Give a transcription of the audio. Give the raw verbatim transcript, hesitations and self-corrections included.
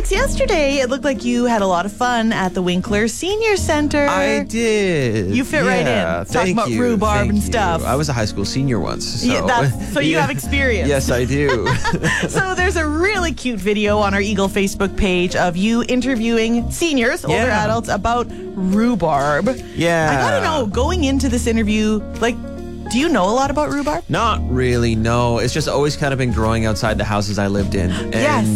since yesterday, it looked like you had a lot of fun at the Winkler Senior Center. I did. You fit yeah, right in. Talking thank about you, rhubarb thank and you. stuff. I was a high school senior once. So, Yeah, that's, so you Yeah. have experience. Yes, I do. So there's a really cute video on our Eagle Facebook page of you interviewing seniors, older Yeah. adults, about rhubarb. Yeah. I gotta know, going into this interview, like, do you know a lot about rhubarb? Not really, no. It's just always kind of been growing outside the houses I lived in. And Yes.